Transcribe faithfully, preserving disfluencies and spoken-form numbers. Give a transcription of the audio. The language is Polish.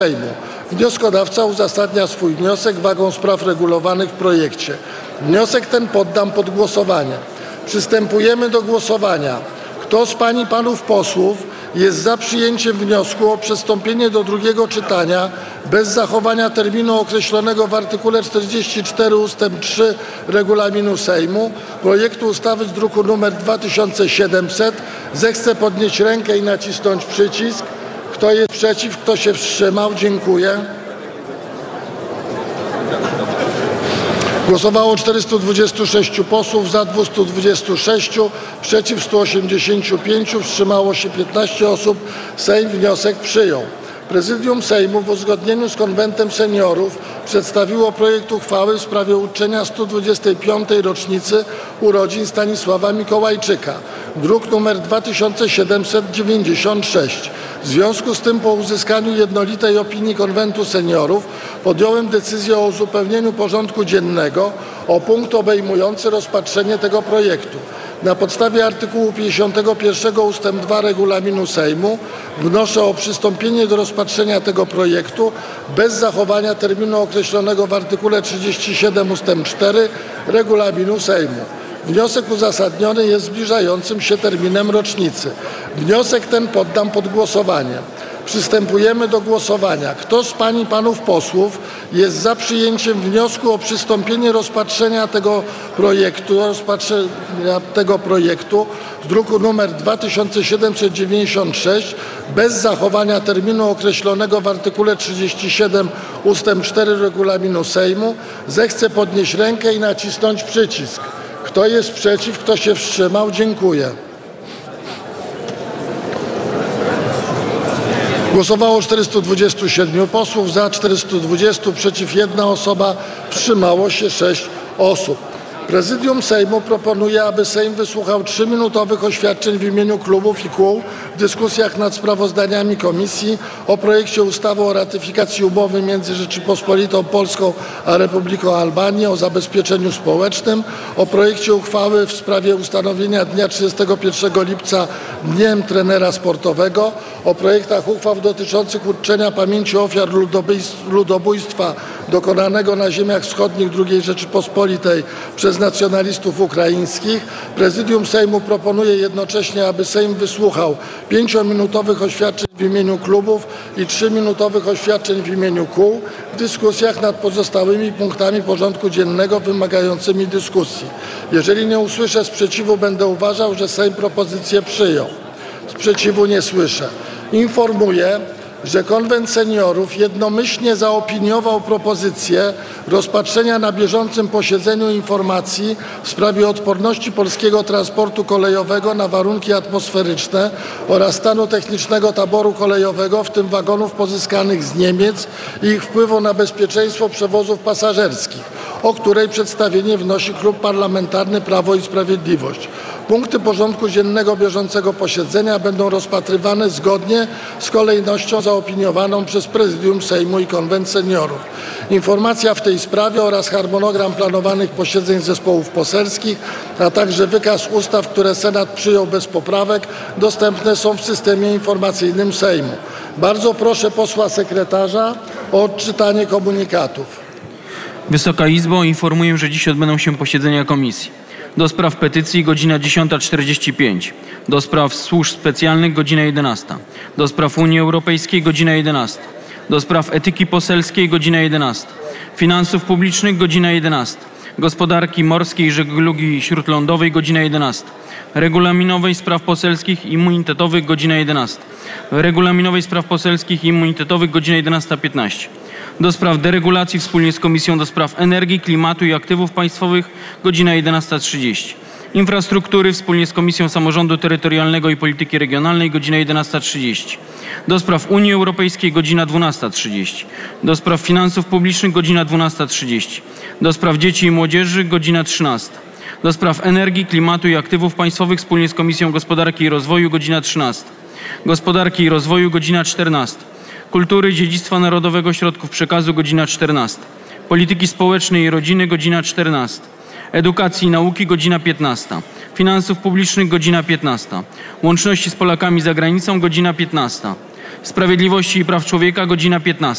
Sejmu. Wnioskodawca uzasadnia swój wniosek wagą spraw regulowanych w projekcie. Wniosek ten poddam pod głosowanie. Przystępujemy do głosowania. Kto z pań i panów posłów jest za przyjęciem wniosku o przystąpienie do drugiego czytania bez zachowania terminu określonego w artykule czterdziestym czwartym ustęp trzy regulaminu Sejmu projektu ustawy z druku nr dwa tysiące siedemset, zechce podnieść rękę i nacisnąć przycisk. Kto jest przeciw? Kto się wstrzymał? Dziękuję. Głosowało czterystu dwudziestu sześciu posłów, za dwieście dwadzieścia sześć, przeciw sto osiemdziesiąt pięć, wstrzymało się piętnaście osób. Sejm wniosek przyjął. Prezydium Sejmu w uzgodnieniu z Konwentem Seniorów przedstawiło projekt uchwały w sprawie uczczenia stu dwudziestej piątej rocznicy urodzin Stanisława Mikołajczyka, druk nr dwa tysiące siedemset dziewięćdziesiąt sześć. W związku z tym po uzyskaniu jednolitej opinii Konwentu Seniorów podjąłem decyzję o uzupełnieniu porządku dziennego o punkt obejmujący rozpatrzenie tego projektu. Na podstawie artykułu pięćdziesiątego pierwszego ustęp dwa regulaminu Sejmu wnoszę o przystąpienie do rozpatrzenia tego projektu bez zachowania terminu określonego w artykule trzydziestym siódmym ustęp cztery regulaminu Sejmu. Wniosek uzasadniony jest zbliżającym się terminem rocznicy. Wniosek ten poddam pod głosowanie. Przystępujemy do głosowania. Kto z pań i panów posłów jest za przyjęciem wniosku o przystąpienie rozpatrzenia tego projektu, rozpatrzenia tego projektu z druku nr dwa tysiące siedemset dziewięćdziesiąt sześć bez zachowania terminu określonego w artykule trzydziestym siódmym ustęp cztery regulaminu Sejmu, zechce podnieść rękę i nacisnąć przycisk. Kto jest przeciw? Kto się wstrzymał? Dziękuję. Głosowało czterystu dwudziestu siedmiu posłów, za czterystu dwudziestu, przeciw jedna osoba, wstrzymało się sześć osób. Prezydium Sejmu proponuje, aby Sejm wysłuchał trzyminutowych oświadczeń w imieniu klubów i kół w dyskusjach nad sprawozdaniami komisji o projekcie ustawy o ratyfikacji umowy między Rzeczypospolitą Polską a Republiką Albanii o zabezpieczeniu społecznym, o projekcie uchwały w sprawie ustanowienia dnia trzydziestego pierwszego lipca Dniem Trenera Sportowego, o projektach uchwał dotyczących uczczenia pamięci ofiar ludobójstwa dokonanego na ziemiach wschodnich drugiej Rzeczypospolitej przez nacjonalistów ukraińskich. Prezydium Sejmu proponuje jednocześnie, aby Sejm wysłuchał pięciominutowych oświadczeń w imieniu klubów i trzyminutowych oświadczeń w imieniu kół w dyskusjach nad pozostałymi punktami porządku dziennego wymagającymi dyskusji. Jeżeli nie usłyszę sprzeciwu, będę uważał, że Sejm propozycję przyjął. Sprzeciwu nie słyszę. Informuję, że Konwent Seniorów jednomyślnie zaopiniował propozycję rozpatrzenia na bieżącym posiedzeniu informacji w sprawie odporności polskiego transportu kolejowego na warunki atmosferyczne oraz stanu technicznego taboru kolejowego, w tym wagonów pozyskanych z Niemiec i ich wpływu na bezpieczeństwo przewozów pasażerskich, o której przedstawienie wnosi Klub Parlamentarny Prawo i Sprawiedliwość. Punkty porządku dziennego bieżącego posiedzenia będą rozpatrywane zgodnie z kolejnością zaopiniowaną przez Prezydium Sejmu i Konwent Seniorów. Informacja w tej sprawie oraz harmonogram planowanych posiedzeń zespołów poselskich, a także wykaz ustaw, które Senat przyjął bez poprawek, dostępne są w systemie informacyjnym Sejmu. Bardzo proszę posła sekretarza o odczytanie komunikatów. Wysoka Izbo, informuję, że dziś odbędą się posiedzenia komisji. Do spraw petycji godzina dziesiąta czterdzieści pięć. Do spraw służb specjalnych godzina jedenasta. Do spraw Unii Europejskiej godzina jedenasta. Do spraw etyki poselskiej godzina jedenasta. Finansów publicznych godzina jedenasta. Gospodarki morskiej i żeglugi śródlądowej godzina jedenasta. Regulaminowej spraw poselskich i immunitetowych godzina jedenasta. Regulaminowej spraw poselskich i immunitetowych godzina jedenasta piętnaście. Do spraw deregulacji wspólnie z Komisją do Spraw Energii, Klimatu i Aktywów Państwowych godzina jedenasta trzydzieści. Infrastruktury wspólnie z Komisją Samorządu Terytorialnego i Polityki Regionalnej godzina jedenasta trzydzieści. Do spraw Unii Europejskiej godzina dwunasta trzydzieści. Do spraw finansów publicznych godzina dwunasta trzydzieści. Do spraw dzieci i młodzieży godzina trzynasta. Do spraw energii, klimatu i aktywów państwowych wspólnie z Komisją Gospodarki i Rozwoju godzina trzynasta. Gospodarki i Rozwoju godzina czternasta. Kultury, Dziedzictwa Narodowego, Środków Przekazu godzina czternasta. Polityki Społecznej i Rodziny godzina czternasta. Edukacji i Nauki godzina piętnasta. Finansów Publicznych godzina piętnasta. Łączności z Polakami za granicą godzina piętnasta. Sprawiedliwości i Praw Człowieka - godzina piętnasta.